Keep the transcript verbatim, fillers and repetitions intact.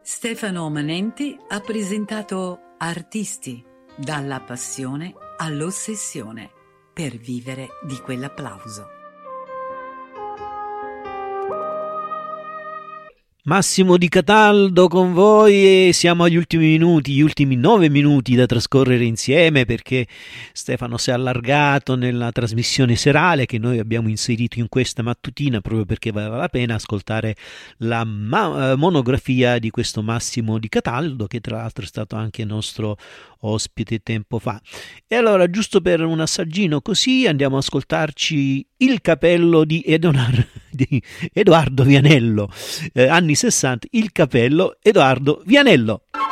Stefano Manenti ha presentato Artisti, dalla passione all'ossessione, per vivere di quell'applauso. Massimo Di Cataldo con voi e siamo agli ultimi minuti, gli ultimi nove minuti da trascorrere insieme, perché Stefano si è allargato nella trasmissione serale che noi abbiamo inserito in questa mattutina proprio perché valeva la pena ascoltare la ma- monografia di questo Massimo Di Cataldo, che tra l'altro è stato anche nostro ospite tempo fa. E allora, giusto per un assaggino così, andiamo ad ascoltarci Il capello di, Edonar, di Edoardo Vianello, eh, anni sessanta, Il capello, Edoardo Vianello.